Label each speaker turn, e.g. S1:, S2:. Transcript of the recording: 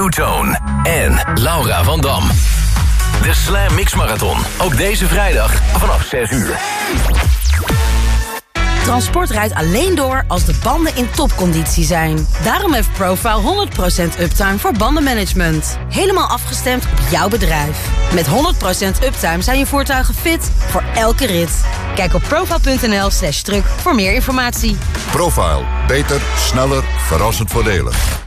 S1: Q-Tone en Laura van Dam. De Slam Mix Marathon. Ook deze vrijdag vanaf 6 uur.
S2: Transport rijdt alleen door als de banden in topconditie zijn. Daarom heeft Profile 100% uptime voor bandenmanagement. Helemaal afgestemd op jouw bedrijf. Met 100% uptime zijn je voertuigen fit voor elke rit. Kijk op profile.nl/truck voor meer informatie.
S3: Profile. Beter, sneller, verrassend voordelig.